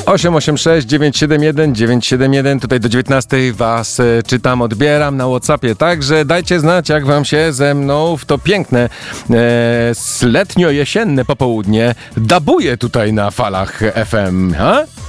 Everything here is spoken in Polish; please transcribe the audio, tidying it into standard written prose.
886 971 971. Tutaj do 19 was czytam, odbieram na WhatsAppie. Także dajcie znać, jak wam się ze mną w to piękne letnio-jesienne popołudnie dabuje tutaj na falach FM. Ha?